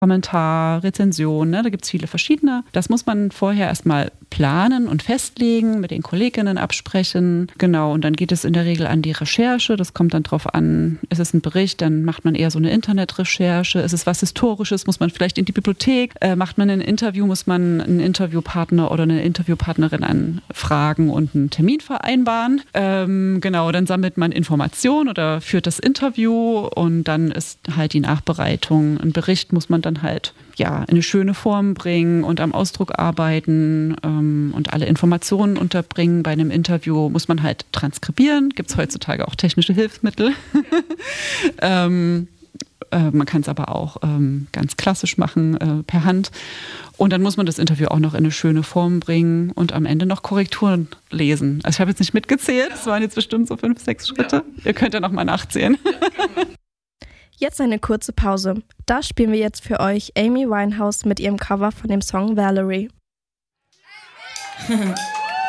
Kommentar, Rezension, ne? Da gibt es viele verschiedene. Das muss man vorher erstmal planen und festlegen, mit den Kolleginnen absprechen. Genau, und dann geht es in der Regel an die Recherche. Das kommt dann drauf an, ist es ein Bericht, dann macht man eher so eine Internetrecherche. Ist es was Historisches, muss man vielleicht in die Bibliothek. Macht man ein Interview, muss man einen Interviewpartner oder eine Interviewpartnerin anfragen und einen Termin vereinbaren. Genau, dann sammelt man Informationen oder führt das Interview und dann ist halt die Nachbereitung. Ein Bericht muss man dann halt in eine schöne Form bringen und am Ausdruck arbeiten und alle Informationen unterbringen. Bei einem Interview muss man halt transkribieren. Gibt es heutzutage auch technische Hilfsmittel. Man kann es aber auch ganz klassisch machen, per Hand. Und dann muss man das Interview auch noch in eine schöne Form bringen und am Ende noch Korrekturen lesen. Also ich habe jetzt nicht mitgezählt, es waren jetzt bestimmt so 5, 6 Schritte. Ja. Ihr könnt ja noch mal nachzählen. Jetzt eine kurze Pause. Da spielen wir jetzt für euch Amy Winehouse mit ihrem Cover von dem Song Valerie.